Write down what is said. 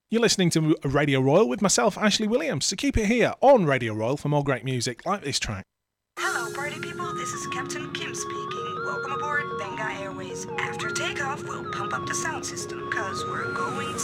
You're listening to Radio Royal with myself, Ashley Williams, so keep it here on Radio Royal for more great music like this track. Hello, party people. This is Captain Kim speaking. Welcome aboard Benga Airways. After takeoff, we'll pump up the sound system, cause we're going